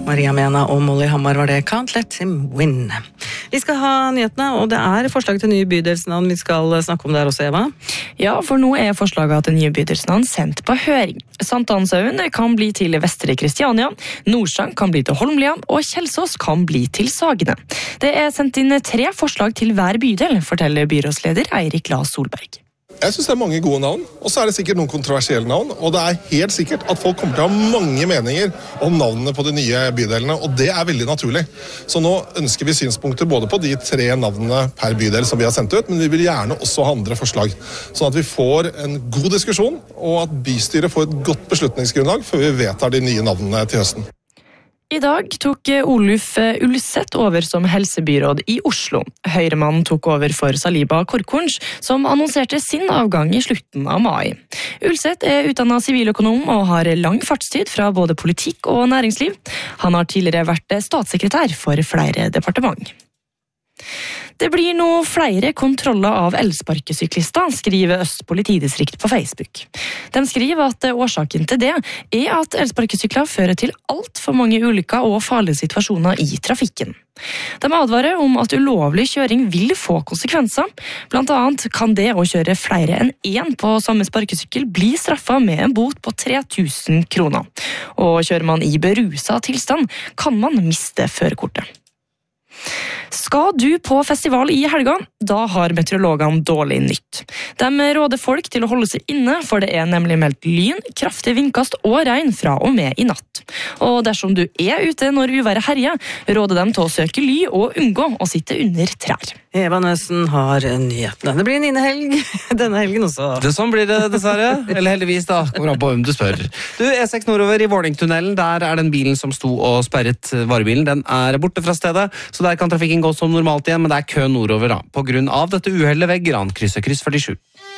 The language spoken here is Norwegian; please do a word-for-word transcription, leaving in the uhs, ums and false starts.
Maria Mena og Molly Hammar var det. Can't let him win. Vi skal ha nyhetene, og det er forslag til nye bydelsnavn vi skal snakke om der også, Eva. Ja, for nå er forslaget til nye bydelsnavn sendt på høring. Sankthanshaugen kan bli til Vestre Kristiania, Nordsjøen kan bli til Holmlia, og Kjelsås kan bli til Sagene. Det er sendt inn tre forslag til hver bydel, forteller byrådsleder Eirik La Solberg. Jeg synes det er mange gode navn, og så er det sikkert noen kontroversielle navn, og det er helt sikkert at folk kommer til å ha mange meninger om navnene på de nye bydelene, og det er veldig naturlig. Så nå ønsker vi synspunkter både på de tre navnene per bydel som vi har sendt ut, men vi vil gjerne også ha andre forslag, sånn at vi får en god diskusjon, og at bystyret får et godt beslutningsgrunnlag før vi vedtar de nye navnene til høsten. I dag tok Oluf Ulseth over som helsebyråd i Oslo. Høyremannen tok over for Saliba Korkorns, som annonserte sin avgang i slutten av mai. Ulseth er utdannet siviløkonom og har lang fartstid fra både politikk og næringsliv. Han har tidligere vært statssekretær for flere departement. Det blir nå flere kontroller av elsparkesyklister, skriver Øst politidistrikt på Facebook. De skriver at årsaken til det er at elsparkesykler fører til alt for mange ulykker og farlige situasjoner i trafikken. De advarer om at ulovlig kjøring vil få konsekvenser. Blant annet kan det å kjøre flere enn én på samme sparkesykkel bli straffet med en bot på tre tusen kroner. Og kjører man i beruset tilstand, kan man miste førerkortet. Skal du på festival i helga? Da har meteorologene dårlig nytt. De råder folk til å holde seg inne, for det er nemlig meldt lyn, kraftig vindkast og regn fra og med i natt. Og dersom du er ute når uværet herjer, råder dem til å søke ly og unngå å sitte under trær. Eva Nøsen har nyhetene. Det blir en innehelg denne helgen også. Det sånn blir det dessverre. Eller heldigvis da, kommer an på hvem du spør. Du, E seks nordover i Vålingtunnelen, der er den bilen som sto og sperret varebilen. Den er borte fra stedet, så der kan trafikken gå som normalt igjen, men det er kø nordover da, på grunn av dette uhellet ved Grankrysset, kryss førtisju.